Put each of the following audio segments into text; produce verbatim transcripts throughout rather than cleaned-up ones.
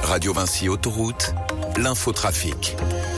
Radio Vinci Autoroute, l'infotrafic.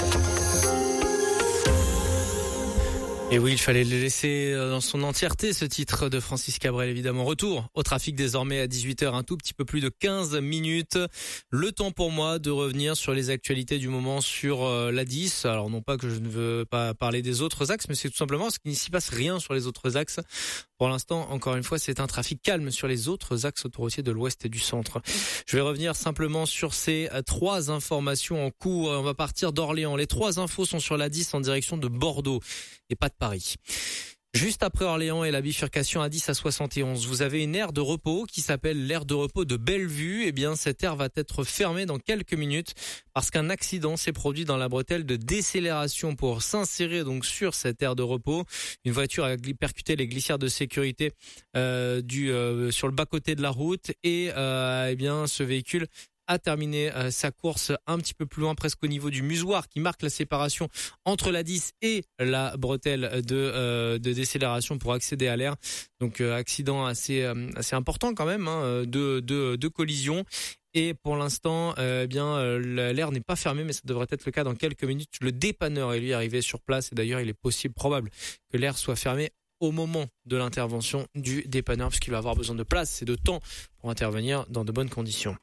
Et oui, il fallait le laisser dans son entièreté, ce titre de Francis Cabrel, évidemment. Retour au trafic désormais à dix-huit heures, un tout petit peu plus de quinze minutes. Le temps pour moi de revenir sur les actualités du moment sur l'A dix. Alors non pas que je ne veux pas parler des autres axes, mais c'est tout simplement parce qu'il ne s'y passe rien sur les autres axes. Pour l'instant, encore une fois, c'est un trafic calme sur les autres axes autoroutiers de l'ouest et du centre. Je vais revenir simplement sur ces trois informations en cours. On va partir d'Orléans. Les trois infos sont sur l'A dix en direction de Bordeaux et pas de Paris. Juste après Orléans et la bifurcation A dix à soixante et onze, vous avez une aire de repos qui s'appelle l'aire de repos de Bellevue. Eh bien, cette aire va être fermée dans quelques minutes parce qu'un accident s'est produit dans la bretelle de décélération pour s'insérer donc sur cette aire de repos. Une voiture a percuté les glissières de sécurité euh, du euh, sur le bas-côté de la route et euh, eh bien ce véhicule a terminé euh, sa course un petit peu plus loin, presque au niveau du musoir qui marque la séparation entre l'A dix et la bretelle de euh, de décélération pour accéder à l'aire. Donc euh, accident assez euh, assez important quand même, hein, de de de collision. Et pour l'instant, euh, eh bien euh, l'aire n'est pas fermée, mais ça devrait être le cas dans quelques minutes. Le dépanneur est lui arrivé sur place et d'ailleurs il est possible, probable, que l'aire soit fermée au moment de l'intervention du dépanneur, puisqu'il va avoir besoin de place et de temps pour intervenir dans de bonnes conditions.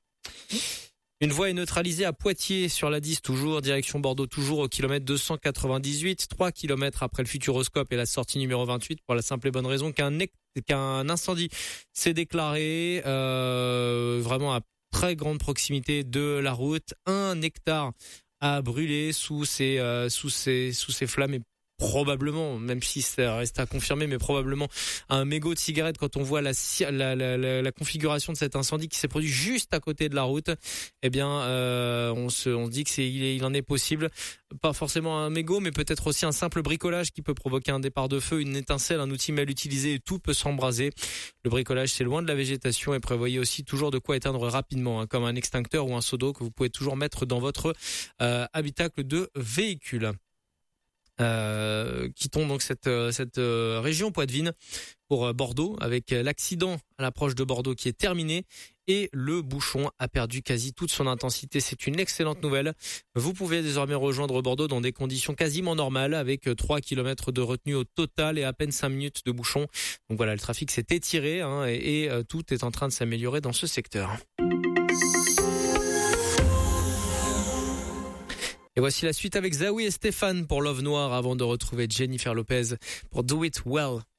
Une voie est neutralisée à Poitiers sur l'A dix, toujours direction Bordeaux, toujours au kilomètre deux cent quatre-vingt-dix-huit, trois kilomètres après le Futuroscope et la sortie numéro vingt-huit, pour la simple et bonne raison qu'un qu'un incendie s'est déclaré euh, vraiment à très grande proximité de la route. Un hectare a brûlé sous ces euh, sous ces sous ces flammes et probablement, même si ça reste à confirmer, mais probablement un mégot de cigarette quand on voit la, la, la, la, la configuration de cet incendie qui s'est produit juste à côté de la route. Eh bien, euh, on se, on se dit que c'est, il, est, il en est possible, pas forcément un mégot, mais peut-être aussi un simple bricolage qui peut provoquer un départ de feu, une étincelle, un outil mal utilisé et tout peut s'embraser. Le bricolage, c'est loin de la végétation et prévoyez aussi toujours de quoi éteindre rapidement, hein, comme un extincteur ou un seau d'eau que vous pouvez toujours mettre dans votre euh, habitacle de véhicule. Euh, quittons donc cette cette euh, région Poitevine pour euh, Bordeaux avec l'accident à l'approche de Bordeaux qui est terminé et le bouchon a perdu quasi toute son intensité. C'est une excellente nouvelle. Vous pouvez désormais rejoindre Bordeaux dans des conditions quasiment normales avec trois kilomètres de retenue au total et à peine cinq minutes de bouchon. Donc voilà, le trafic s'est étiré hein, et, et euh, tout est en train de s'améliorer dans ce secteur. Et voici la suite avec Zawi et Stéphane pour Love Noir avant de retrouver Jennifer Lopez pour Do It Well.